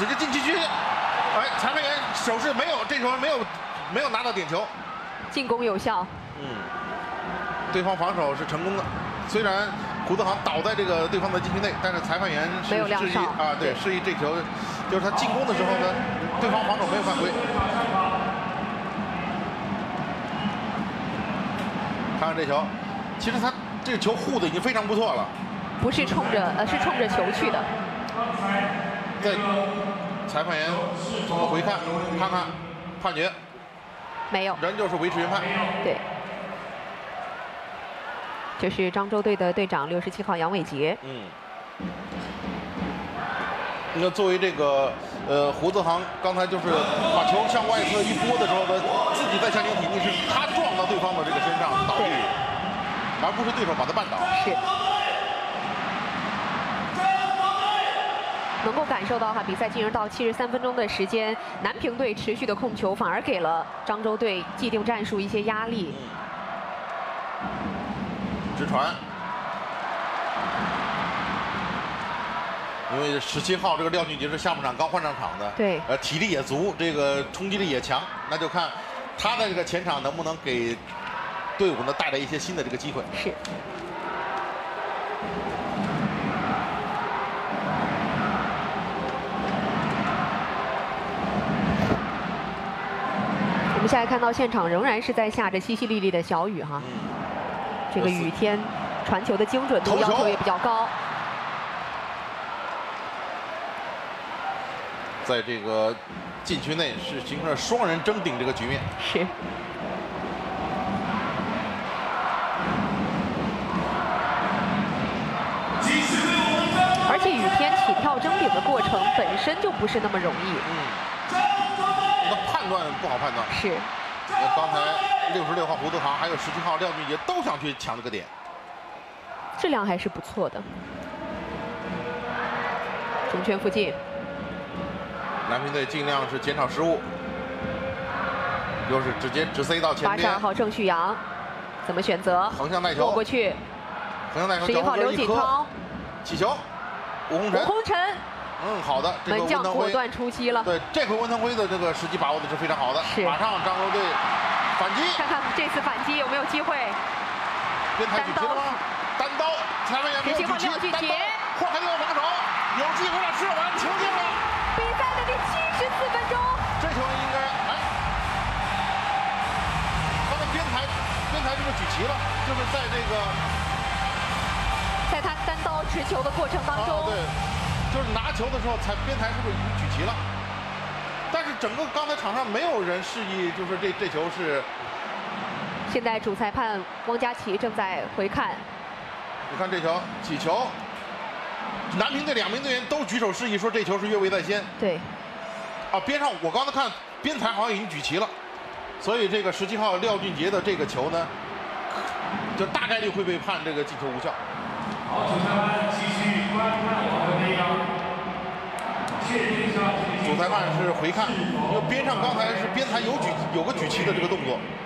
直接进禁区，哎，裁判员手势没有，这球没有拿到点球， 进攻有效。 对方防守是成功的，虽然胡德航倒在这个对方的禁区内，但是裁判员是示意啊，对，示意这球就是他进攻的时候呢，对方防守没有犯规。看看这球，其实他这个球护的已经非常不错了， 不是冲着是冲着球去的。 对，裁判员通过回看，看看判决， 没有， 仍旧是维持原判。 对，这是漳州队的队长67号杨伟杰。 那作为这个胡德航刚才就是把球向外侧一拨的时候呢，自己在向前挺进，是他撞到对方的这个身上倒地，而不是对手把他绊倒。 是。能够感受到哈，比赛进入到73分钟的时间，南平队持续的控球，反而给了漳州队既定战术一些压力。 直传，因为17号这个廖俊杰是下半场刚换上场的， 对， 体力也足，这个冲击力也强，那就看他在这个前场能不能给队伍呢带来一些新的这个机会。 是。我们现在看到现场仍然是在下着淅淅沥沥的小雨哈，这个雨天传球的精准度要求也比较高。 在这个禁区内是形成了双人争顶这个局面。 是。而且雨天起跳争顶的过程本身就不是那么容易。 判断不好判断。 是。 刚才66号胡德航还有17号廖俊杰都想去抢这个点， 质量还是不错的。中圈附近， 南平队尽量是减少失误，又是直接直塞到前边。 82号郑旭阳怎么选择？ 横向带球过过去。 横向带球。 11号刘锦超， 起球，吴洪晨。好的， 门将果断出击了。 对，这回温腾辉的这个时机把握的是非常好的。 是。 马上漳州队反击， 看看这次反击有没有机会。 边台举旗了吗？单刀，裁判员没有举旗，单刀，或还得要防守，有机会了，射完球进了。 比赛的第74分钟， 这球应该他的边台这个举旗了，就是在这个， 在他单刀持球的过程当中。 对。就是拿球的时候，边台是不是已经举旗了？但是整个刚才场上没有人示意，就是这球是。 现在主裁判汪佳琪正在回看。 你看这球起球，南平队2名队员都举手示意说这球是越位在先。 对。 边上我刚才看边裁好像已经举旗了，所以这个17号廖俊杰的这个球呢，就大概率会被判这个进球无效。好，主裁判继续观看我们的内容。主裁判是回看，因为边上刚才是边裁有个举旗的这个动作。